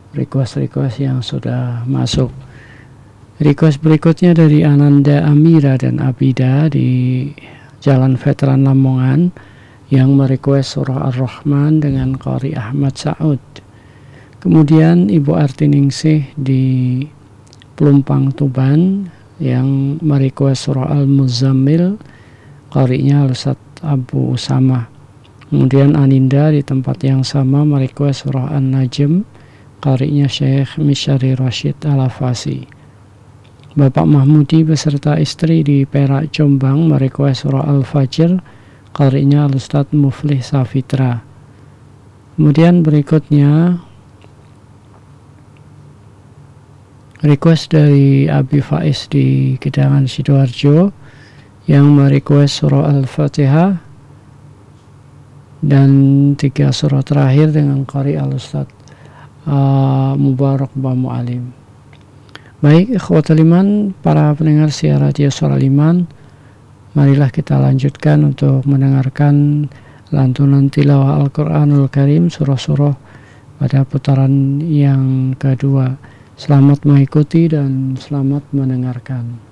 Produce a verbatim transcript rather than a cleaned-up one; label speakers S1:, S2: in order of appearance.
S1: request-request yang sudah masuk. Request berikutnya dari Ananda Amira dan Abida di Jalan Veteran Lamongan yang merequest surah Ar-Rahman dengan Qari Ahmad Saud. Kemudian Ibu Artiningsih di Pelumpang Tuban yang merequest surah Al-Muzammil, qari'nya Al-Ustaz Abu Usama. Kemudian Aninda di tempat yang sama merequest surah An-Najm, qari'nya Syekh Misyari Rashid Al-Afasi. Bapak Mahmudi beserta istri di Perak Jombang merequest surah Al-Fajr, qari'nya Al-Ustaz Muflih Safitra. Kemudian berikutnya request dari Abi Faiz di Gedangan Sidoarjo yang merequest surah Al-Fatihah dan tiga surah terakhir dengan qari Al-Ustaz uh, Mubarak Bamu Alim. Baik, ikhwatul iman, para pendengar siar radio Suara Iman, marilah kita lanjutkan untuk mendengarkan lantunan tilawah Al-Quranul Karim, surah-surah pada putaran yang kedua. Selamat mengikuti dan selamat mendengarkan.